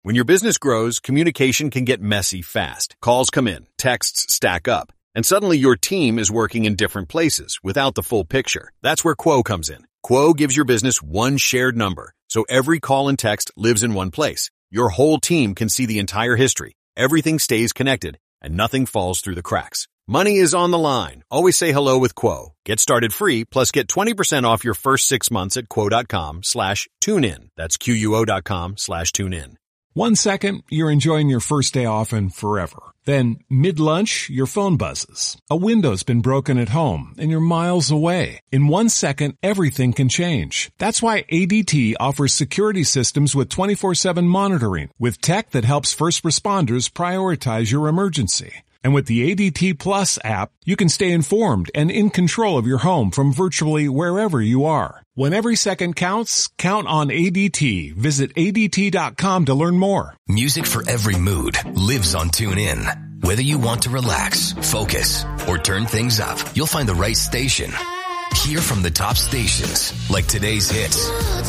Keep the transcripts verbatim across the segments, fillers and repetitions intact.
When your business grows, communication can get messy fast. Calls come in, texts stack up, and suddenly your team is working in different places without the full picture. That's where Quo comes in. Quo gives your business one shared number, so every call and text lives in one place. Your whole team can see the entire history. Everything stays connected, and nothing falls through the cracks. Money is on the line. Always say hello with Quo. Get started free, plus get twenty percent off your first six months at quo.com slash tune in. That's Q-U-O dot com slash tune in. One second, you're enjoying your first day off and forever. Then, mid-lunch, your phone buzzes. A window's been broken at home, and you're miles away. In one second, everything can change. That's why A D T offers security systems with twenty-four seven monitoring, with tech that helps first responders prioritize your emergency. And with the A D T Plus app, you can stay informed and in control of your home from virtually wherever you are. When every second counts, count on A D T. Visit A D T dot com to learn more. Music for every mood lives on TuneIn. Whether you want to relax, focus, or turn things up, you'll find the right station. Hear from the top stations, like today's hits,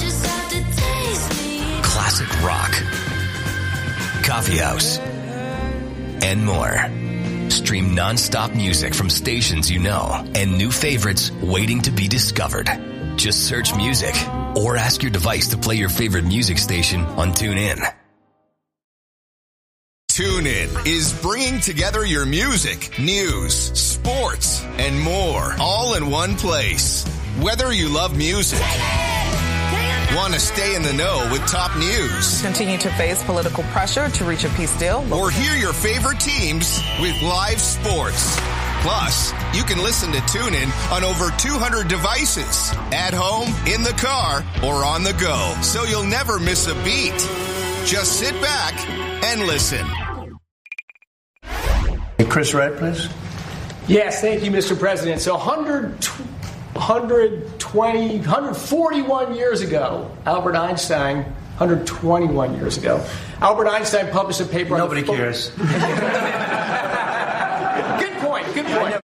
classic rock, coffee house, and more. Stream non-stop music from stations you know and new favorites waiting to be discovered. Just search music or ask your device to play your favorite music station on TuneIn. TuneIn is bringing together your music, news, sports, and more all in one place. Whether you love music, want to stay in the know with top news, continue to face political pressure to reach a peace deal, or hear your favorite teams with live sports. Plus, you can listen to TuneIn on over two hundred devices, at home, in the car, or on the go, so you'll never miss a beat. Just sit back and listen. Hey, Chris Wright, please. Yes, thank you, Mister President. So one hundred, one hundred twenty, one hundred forty-one years ago, Albert Einstein, one hundred twenty-one years ago, Albert Einstein published a paper on... Nobody cares. Good point, good point.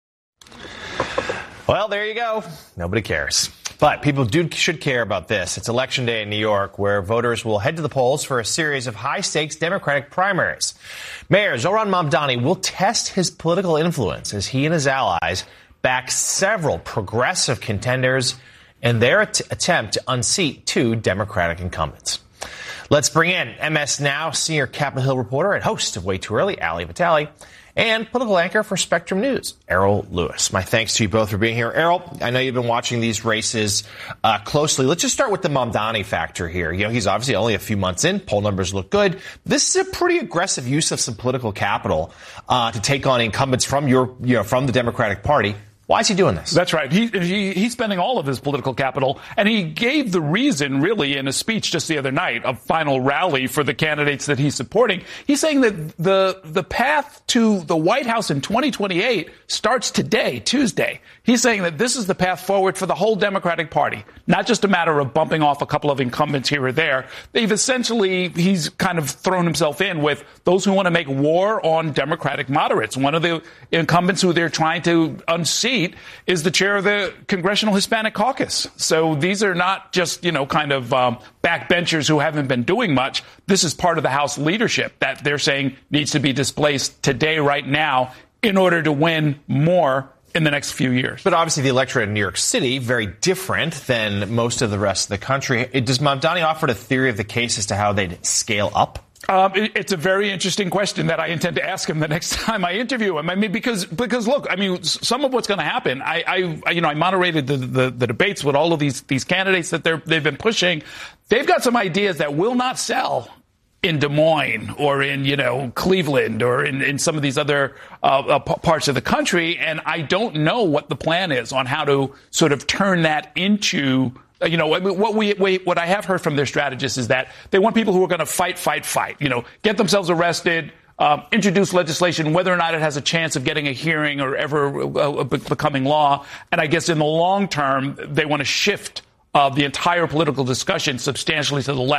Well, there you go. Nobody cares. But people do should care about this. It's Election Day in New York, where voters will head to the polls for a series of high-stakes Democratic primaries. Mayor Zohran Mamdani will test his political influence as he and his allies back several progressive contenders in their at- attempt to unseat two Democratic incumbents. Let's bring in M S Now senior Capitol Hill reporter and host of Way Too Early, Ali Vitale, and political anchor for Spectrum News, Errol Lewis. My thanks to you both for being here. Errol, I know you've been watching these races uh, closely. Let's just start with the Mamdani factor here. You know, he's obviously only a few months in. Poll numbers look good. This is a pretty aggressive use of some political capital uh, to take on incumbents from your, you know, from the Democratic Party. Why is he doing this? That's right. He, he he's spending all of his political capital, and he gave the reason, really, in a speech just the other night, a final rally for the candidates that he's supporting. He's saying that the the path to the White House in twenty twenty-eight starts today, Tuesday. He's saying that this is the path forward for the whole Democratic Party, not just a matter of bumping off a couple of incumbents here or there. They've essentially, he's kind of thrown himself in with those who want to make war on Democratic moderates. One of the incumbents who they're trying to unseat is the chair of the Congressional Hispanic Caucus. So these are not just, you know, kind of um, backbenchers who haven't been doing much. This is part of the House leadership that they're saying needs to be displaced today, right now, in order to win more in the next few years. But obviously the electorate in New York City, very different than most of the rest of the country. Does Mamdani offer a theory of the case as to how they'd scale up? Um, it, it's a very interesting question that I intend to ask him the next time I interview him. I mean, because because look, I mean, some of what's going to happen. I, I, you know, I moderated the, the, the debates with all of these these candidates that they're they've been pushing. They've got some ideas that will not sell in Des Moines or in, you know, Cleveland or in, in some of these other uh, uh, p- parts of the country, and I don't know what the plan is on how to sort of turn that into. You know, what we, we what I have heard from their strategists is that they want people who are going to fight, fight, fight. You know, get themselves arrested, um, introduce legislation, whether or not it has a chance of getting a hearing or ever uh, becoming law. And I guess in the long term, they want to shift uh, the entire political discussion substantially to the left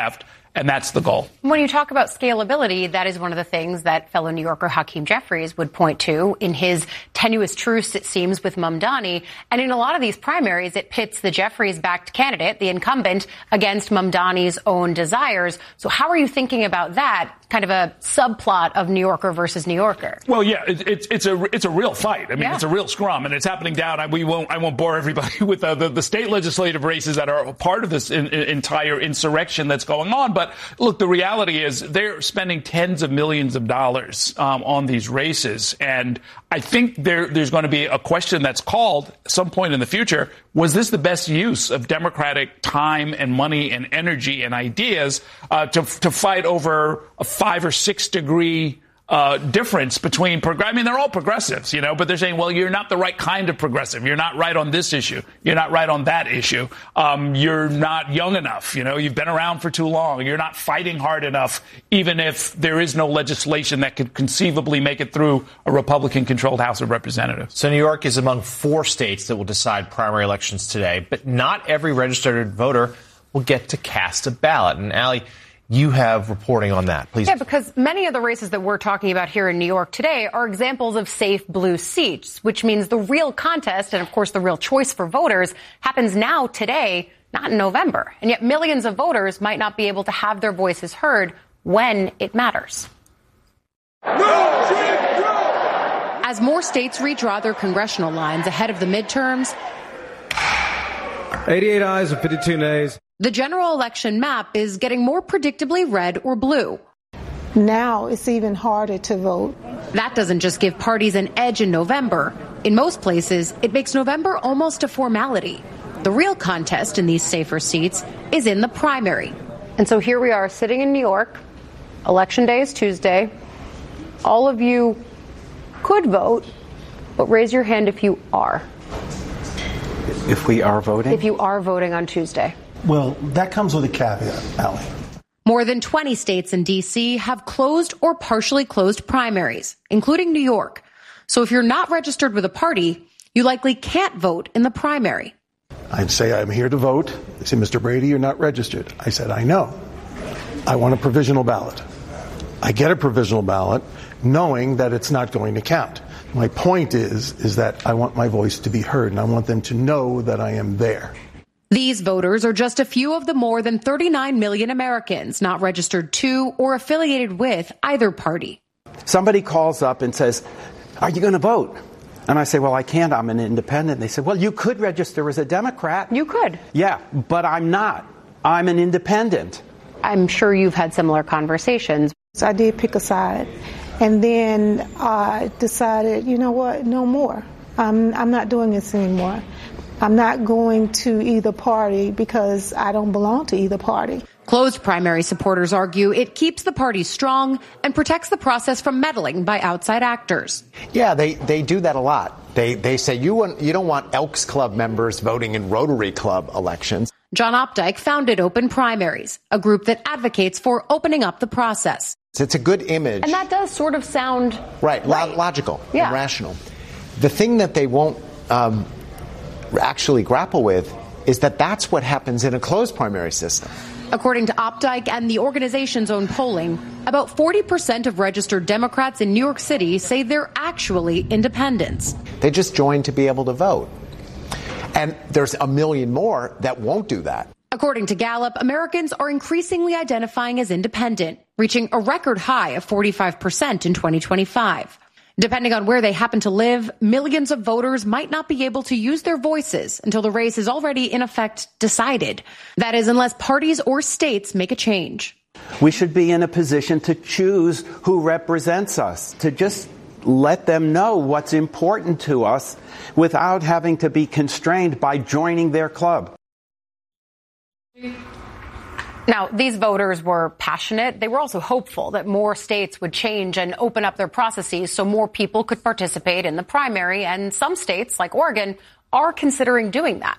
And that's the goal. When you talk about scalability, that is one of the things that fellow New Yorker Hakeem Jeffries would point to in his tenuous truce, it seems, with Mamdani. And in a lot of these primaries, it pits the Jeffries-backed candidate, the incumbent, against Mamdani's own desires. So how are you thinking about that? Kind of a subplot of New Yorker versus New Yorker. Well, yeah, it, it's it's a it's a real fight. I mean, yeah. It's a real scrum, and it's happening down. I, we won't I won't bore everybody with uh, the the state legislative races that are part of this in, in, entire insurrection that's going on. But look, the reality is they're spending tens of millions of dollars um, on these races, and I think there there's going to be a question that's called at some point in the future: was this the best use of Democratic time and money and energy and ideas uh, to to fight over a five or six degree uh, difference between prog- I mean, they're all progressives, you know, but they're saying, well, you're not the right kind of progressive. You're not right on this issue. You're not right on that issue. Um, you're not young enough. You know, you've been around for too long. You're not fighting hard enough, even if there is no legislation that could conceivably make it through a Republican controlled House of Representatives. So New York is among four states that will decide primary elections today, but not every registered voter will get to cast a ballot. And Allie, you have reporting on that, please. Yeah, because many of the races that we're talking about here in New York today are examples of safe blue seats, which means the real contest and, of course, the real choice for voters happens now today, not in November. And yet millions of voters might not be able to have their voices heard when it matters. As more states redraw their congressional lines ahead of the midterms, eighty-eight ayes and fifty-two nays. The general election map is getting more predictably red or blue. Now it's even harder to vote. That doesn't just give parties an edge in November. In most places, it makes November almost a formality. The real contest in these safer seats is in the primary. And so here we are sitting in New York. Election day is Tuesday. All of you could vote, but raise your hand if you are. If we are voting? If you are voting on Tuesday. Well, that comes with a caveat, Allie. More than twenty states and D C have closed or partially closed primaries, including New York. So if you're not registered with a party, you likely can't vote in the primary. I'd say I'm here to vote. They say, Mister Brady, you're not registered. I said, I know. I want a provisional ballot. I get a provisional ballot knowing that it's not going to count. My point is, is that I want my voice to be heard, and I want them to know that I am there. These voters are just a few of the more than thirty-nine million Americans not registered to or affiliated with either party. Somebody calls up and says, are you going to vote? And I say, well, I can't. I'm an independent. They say, well, you could register as a Democrat. You could. Yeah, but I'm not. I'm an independent. I'm sure you've had similar conversations. So I did pick a side. And then I decided, you know what, no more. I'm, I'm not doing this anymore. I'm not going to either party because I don't belong to either party. Closed primary supporters argue it keeps the party strong and protects the process from meddling by outside actors. Yeah, they, they do that a lot. They they say you want, you don't want Elks Club members voting in Rotary Club elections. John Opdyke founded Open Primaries, a group that advocates for opening up the process. It's a good image. And that does sort of sound right, right. Lo- logical yeah. and rational. The thing that they won't um, actually grapple with is that that's what happens in a closed primary system. According to Opdyke and the organization's own polling, about forty percent of registered Democrats in New York City say they're actually independents. They just joined to be able to vote. And there's a million more that won't do that. According to Gallup, Americans are increasingly identifying as independent, reaching a record high of forty-five percent in twenty twenty-five. Depending on where they happen to live, millions of voters might not be able to use their voices until the race is already, in effect, decided. That is, unless parties or states make a change. We should be in a position to choose who represents us, to just let them know what's important to us without having to be constrained by joining their club. Now, these voters were passionate. They were also hopeful that more states would change and open up their processes so more people could participate in the primary. And some states, like Oregon, are considering doing that.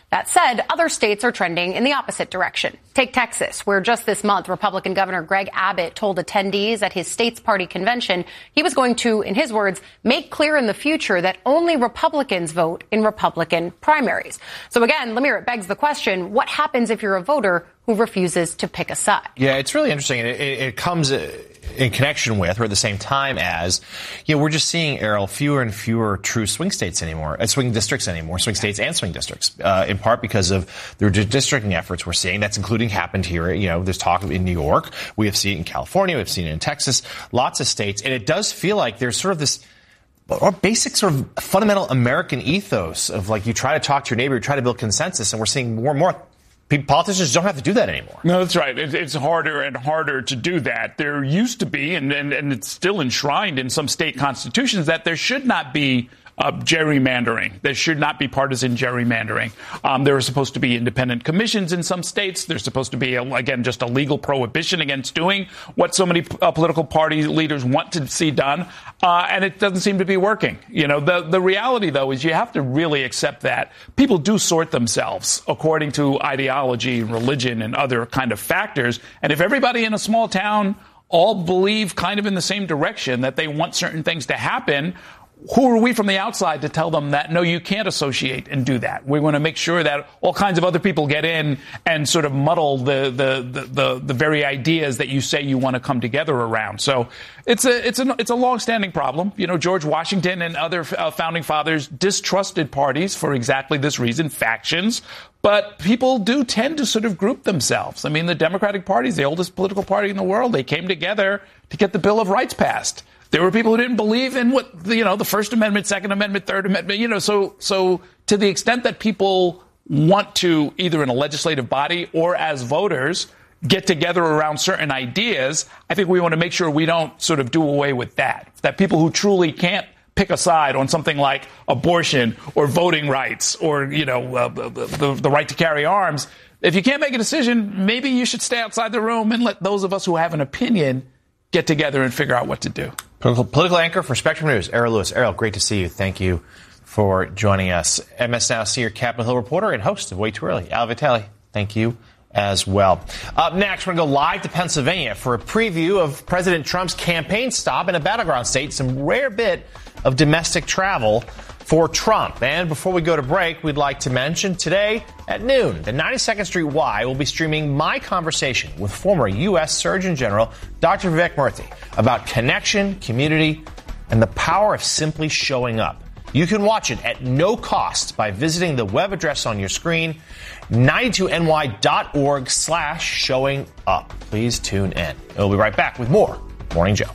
That said, other states are trending in the opposite direction. Take Texas, where just this month, Republican Governor Greg Abbott told attendees at his state's party convention he was going to, in his words, make clear in the future that only Republicans vote in Republican primaries. So again, Lemire, it begs the question, what happens if you're a voter who refuses to pick a side? Yeah, it's really interesting. It, it, it comes in connection with, or at the same time as, you know, we're just seeing, Errol, fewer and fewer true swing states anymore, uh, swing districts anymore, swing states and swing districts, uh, in part because of the redistricting efforts we're seeing. That's including happened here. You know, there's talk in New York. We have seen it in California. We've seen it in Texas, lots of states. And it does feel like there's sort of this or basic sort of fundamental American ethos of like you try to talk to your neighbor, you try to build consensus, and we're seeing more and more politicians don't have to do that anymore. No, that's right. It's harder and harder to do that. There used to be, and, and, and it's still enshrined in some state constitutions, that there should not be Uh, gerrymandering. There should not be partisan gerrymandering. Um, there are supposed to be independent commissions in some states. There's supposed to be, a, again, just a legal prohibition against doing what so many uh, political party leaders want to see done. Uh, and it doesn't seem to be working. You know, the, the reality, though, is you have to really accept that people do sort themselves according to ideology, religion, and other kind of factors. And if everybody in a small town all believe kind of in the same direction that they want certain things to happen, who are we from the outside to tell them that, no, you can't associate and do that? We want to make sure that all kinds of other people get in and sort of muddle the, the, the, the, the very ideas that you say you want to come together around. So it's a, it's a, it's a long-standing problem. You know, George Washington and other uh, founding fathers distrusted parties for exactly this reason, factions. But people do tend to sort of group themselves. I mean, the Democratic Party is the oldest political party in the world. They came together to get the Bill of Rights passed. There were people who didn't believe in what, you know, the First Amendment, Second Amendment, Third Amendment, you know, so, so to the extent that people want to, either in a legislative body or as voters, get together around certain ideas, I think we want to make sure we don't sort of do away with that. That people who truly can't pick a side on something like abortion or voting rights or, you know, uh, the, the right to carry arms, if you can't make a decision, maybe you should stay outside the room and let those of us who have an opinion get together and figure out what to do. Political, political anchor for Spectrum News, Errol Louis. Errol, great to see you. Thank you for joining us. M S Now senior Capitol Hill reporter and host of Way Too Early, Al Vitale. Thank you as well. Up next, we're going to go live to Pennsylvania for a preview of President Trump's campaign stop in a battleground state, some rare bit of domestic travel for Trump. And before we go to break, we'd like to mention today at noon, the ninety-second Street Y will be streaming my conversation with former U S Surgeon General Doctor Vivek Murthy about connection, community, and the power of simply showing up. You can watch it at no cost by visiting the web address on your screen, ninety-two N Y dot org slash showing up. Please tune in. We'll be right back with more Morning Joe.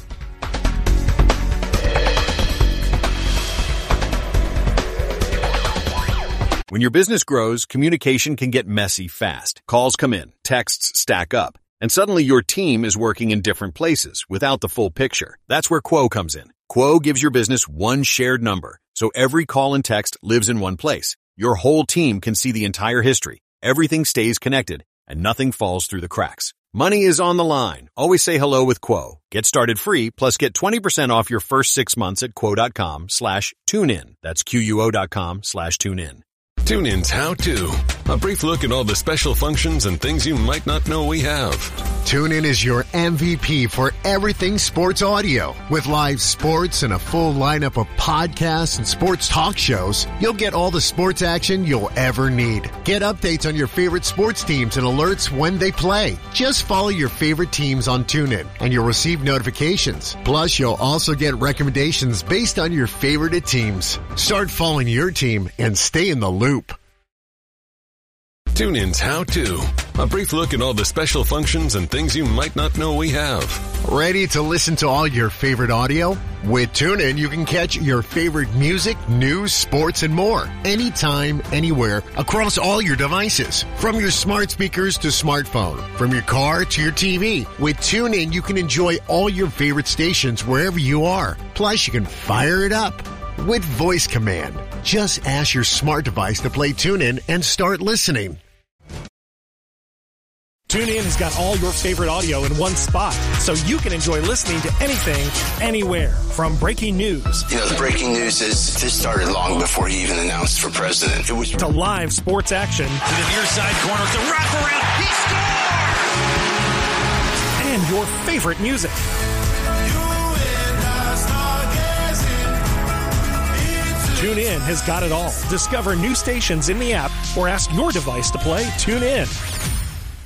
When your business grows, communication can get messy fast. Calls come in, texts stack up, and suddenly your team is working in different places without the full picture. That's where Quo comes in. Quo gives your business one shared number, so every call and text lives in one place. Your whole team can see the entire history. Everything stays connected, and nothing falls through the cracks. Money is on the line. Always say hello with Quo. Get started free, plus get twenty percent off your first six months at quo.com slash tune in. That's Q-U-O dot com slash tune in. TuneIn's How To. A brief look at all the special functions and things you might not know we have. TuneIn is your M V P for everything sports audio. With live sports and a full lineup of podcasts and sports talk shows, you'll get all the sports action you'll ever need. Get updates on your favorite sports teams and alerts when they play. Just follow your favorite teams on TuneIn and you'll receive notifications. Plus, you'll also get recommendations based on your favorite teams. Start following your team and stay in the loop. TuneIn's How To. A brief look at all the special functions and things you might not know we have. Ready to listen to all your favorite audio? With TuneIn, you can catch your favorite music, news, sports, and more. Anytime, anywhere, across all your devices. From your smart speakers to smartphone. From your car to your T V. With TuneIn, you can enjoy all your favorite stations wherever you are. Plus, you can fire it up with voice command. Just ask your smart device to play TuneIn and start listening. TuneIn has got all your favorite audio in one spot, so you can enjoy listening to anything, anywhere. From breaking news. You know, the breaking news is this started long before he even announced for president. It was to live sports action. To the near side corner, the wraparound. He scored! And your favorite music. TuneIn has got it all. Discover new stations in the app or ask your device to play TuneIn.